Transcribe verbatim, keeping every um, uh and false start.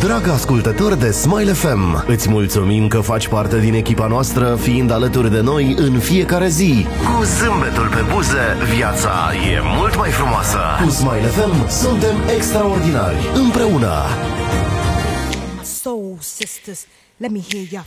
Drag ascultător de Smile F M, îți mulțumim că faci parte din echipa noastră, fiind alături de noi în fiecare zi. Cu zâmbetul pe buze, viața e mult mai frumoasă. Cu Smile F M suntem extraordinari, împreună. Soul sisters, let me hear your